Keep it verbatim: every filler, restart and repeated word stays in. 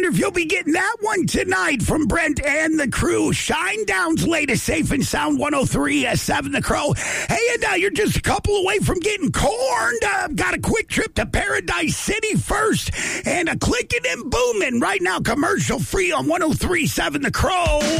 if you'll be getting that one tonight from Brent and the crew. Shinedown's latest Safe and Sound one oh three point seven The Crow. Hey, and uh, you're just a couple away from getting corned. Uh, got a quick trip to Paradise City first, and a clicking and booming right now, commercial free on one oh three point seven The Crow.